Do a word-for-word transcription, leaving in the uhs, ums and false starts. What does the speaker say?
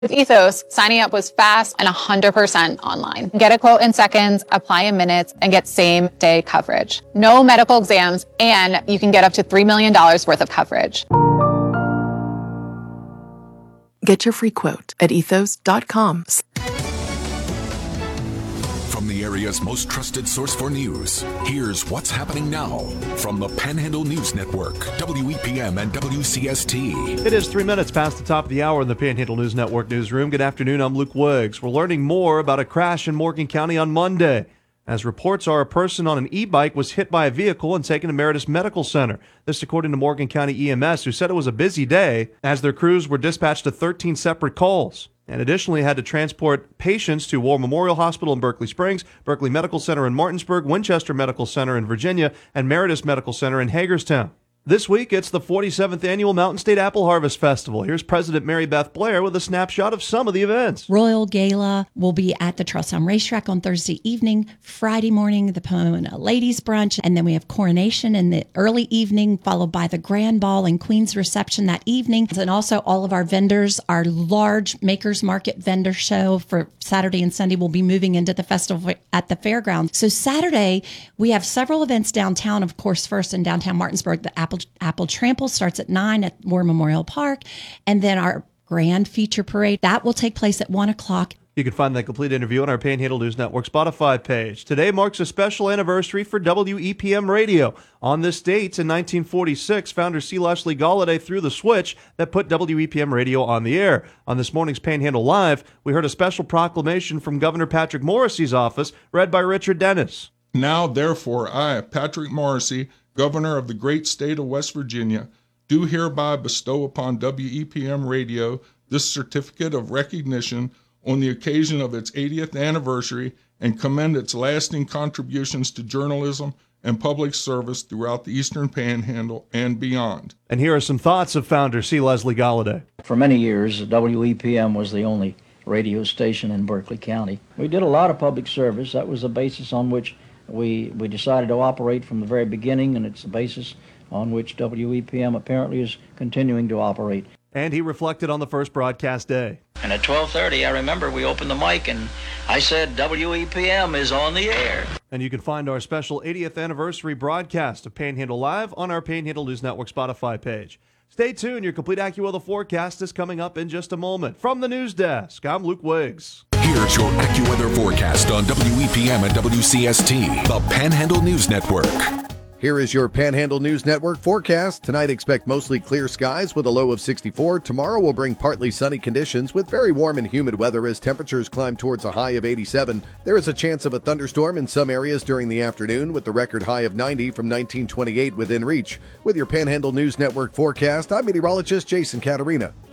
With Ethos, signing up was fast and one hundred percent online. Get a quote in seconds, apply in minutes, and get same-day coverage. No medical exams, and you can get up to three million dollars worth of coverage. Get your free quote at ethos dot com. From the area's most trusted source for news, here's what's happening now from the Panhandle News Network, W E P M and W C S T. It is three minutes past the top of the hour in the Panhandle News Network newsroom. Good afternoon, I'm Luke Wiggs. We're learning more about a crash in Morgan County on Monday. As reports are, a person on an e-bike was hit by a vehicle and taken to Meritus Medical Center. This according to Morgan County E M S, who said it was a busy day as their crews were dispatched to thirteen separate calls, and additionally had to transport patients to War Memorial Hospital in Berkeley Springs, Berkeley Medical Center in Martinsburg, Winchester Medical Center in Virginia, and Meritus Medical Center in Hagerstown. This week, it's the forty-seventh Annual Mountain State Apple Harvest Festival. Here's President Mary Beth Blair with a snapshot of some of the events. Royal Gala will be at the Charlestown Racetrack on Thursday evening. Friday morning, the Pomona Ladies Brunch, and then we have coronation in the early evening, followed by the Grand Ball and Queen's Reception that evening. And also all of our vendors, our large Makers Market vendor show for Saturday and Sunday will be moving into the festival at the fairgrounds. So Saturday, we have several events downtown, of course, first in downtown Martinsburg, the Apple Apple, Apple Trample starts at nine at War Memorial Park. And then our grand feature parade, that will take place at one o'clock. You can find that complete interview on our Panhandle News Network Spotify page. Today marks a special anniversary for W E P M Radio. On this date, in nineteen forty-six, founder C. Leslie Galladay threw the switch that put W E P M Radio on the air. On this morning's Panhandle Live, we heard a special proclamation from Governor Patrick Morrissey's office, read by Richard Dennis. Now, therefore, I, Patrick Morrissey, Governor of the great state of West Virginia, do hereby bestow upon W E P M Radio this certificate of recognition on the occasion of its eightieth anniversary and commend its lasting contributions to journalism and public service throughout the Eastern Panhandle and beyond. And here are some thoughts of founder C. Leslie Galladay. For many years, W E P M was the only radio station in Berkeley County. We did a lot of public service. That was the basis on which We we decided to operate from the very beginning, and it's the basis on which W E P M apparently is continuing to operate. And he reflected on the first broadcast day. And at twelve thirty, I remember we opened the mic, and I said, W E P M is on the air. And you can find our special eightieth anniversary broadcast of Panhandle Live on our Panhandle News Network Spotify page. Stay tuned. Your complete AccuWeather forecast is coming up in just a moment. From the news desk, I'm Luke Wiggs. Here's your AccuWeather forecast on W E P M and W C S T, the Panhandle News Network. Here is your Panhandle News Network forecast. Tonight, expect mostly clear skies with a low of sixty-four. Tomorrow will bring partly sunny conditions with very warm and humid weather as temperatures climb towards a high of eighty-seven. There is a chance of a thunderstorm in some areas during the afternoon with the record high of ninety from nineteen twenty-eight within reach. With your Panhandle News Network forecast, I'm meteorologist Jason Caterina.